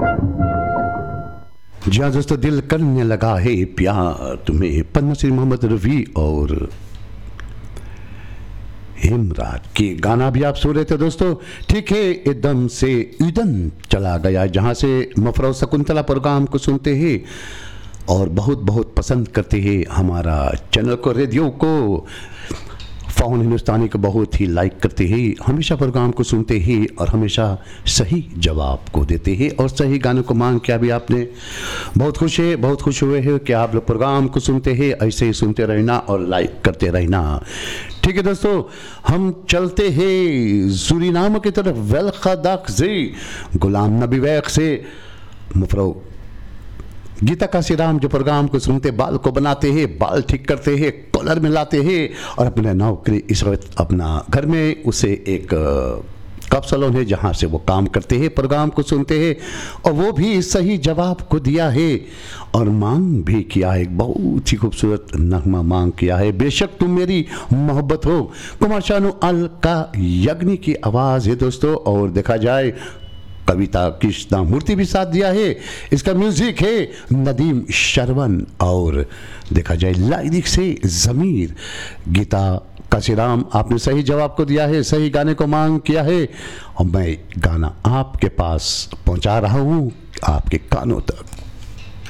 जी हाँ दोस्तों, दिल करने लगा है प्यार तुम्हें, पद्मश्री मोहम्मद रफ़ी और हिमराज की गाना भी आप सुन रहे थे दोस्तों। ठीक है, एकदम से ईदन चला गया, जहाँ से मफरो शकुंतला प्रोग्राम को सुनते हैं और बहुत बहुत पसंद करते हैं हमारा चैनल को, रेडियो को, फ़ोन हिंदुस्तानी को बहुत ही लाइक करते हैं, हमेशा प्रोग्राम को सुनते हैं और हमेशा सही जवाब को देते हैं और सही गानों को मांग के अभी आपने बहुत खुश हुए हैं कि आप लोग प्रोग्राम को सुनते हैं। ऐसे ही सुनते रहना और लाइक करते रहना। ठीक है दोस्तों, हम चलते हैं सूरीनाम की तरफ। वेलखदाक से गुलाम नबी वैक से मुफरो गीता काशीराम जो प्रोग्राम को सुनते, बाल को बनाते हैं, बाल ठीक करते हैं, कॉलर में लाते हैं और अपने नौकरी इस वक्त अपना घर में उसे एक कप सलोन है जहाँ से वो काम करते हैं, प्रोग्राम को सुनते हैं और वो भी सही जवाब को दिया है और मांग भी किया है। एक बहुत ही खूबसूरत नगमा मांग किया है, बेशक तुम मेरी मोहब्बत हो, कुमार शानू अलका याग्निक की आवाज़ है दोस्तों। और देखा जाए कविता कृष्णमूर्ति भी साथ दिया है, इसका म्यूजिक है नदीम शरवण और देखा जाए लाइरिक से ज़मीर। गीता काशीराम आपने सही जवाब को दिया है, सही गाने को मांग किया है और मैं गाना आपके पास पहुंचा रहा हूं, आपके कानों तक।